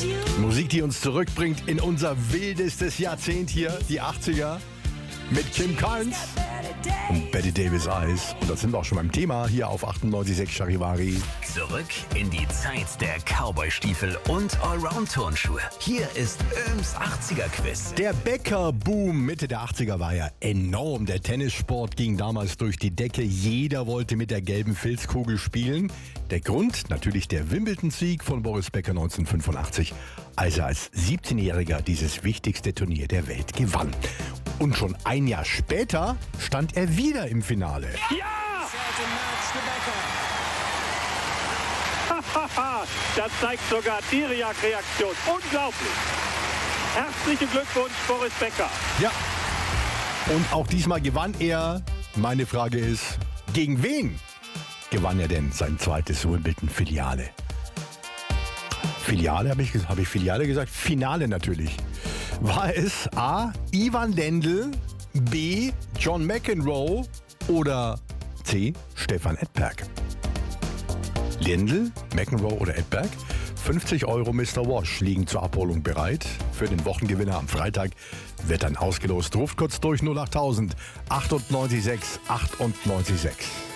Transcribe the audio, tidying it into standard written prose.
Musik, die uns zurückbringt in unser wildestes Jahrzehnt hier, die 80er, mit Kim Carnes und Betty Davis Eyes. Und das sind wir auch schon beim Thema hier auf 98.6 Charivari. Zurück in die Zeit der Cowboy-Stiefel und Allround-Turnschuhe. Hier ist Öhms 80er-Quiz. Der Bäcker-Boom Mitte der 80er war ja enorm. Der Tennissport ging damals durch die Decke. Jeder wollte mit der gelben Filzkugel spielen. Der Grund natürlich der Wimbledon-Sieg von Boris Becker 1985, als er als 17-Jähriger dieses wichtigste Turnier der Welt gewann. Und schon ein Jahr später stand er wieder im Finale. Ja! Das zeigt sogar die Reaktion. Unglaublich. Herzlichen Glückwunsch, Boris Becker. Ja, und auch diesmal gewann er. Meine Frage ist, gegen wen gewann er denn sein zweites Wimbledon-Finale? Finale, habe ich Filiale gesagt? Finale natürlich. War es A. Ivan Lendl, B. John McEnroe oder C. Stefan Edberg? Lendl, McEnroe oder Edberg? 50 € Mr. Wash liegen zur Abholung bereit. Für den Wochengewinner am Freitag wird dann ausgelost. Ruft kurz durch 08000 98 6 98 6.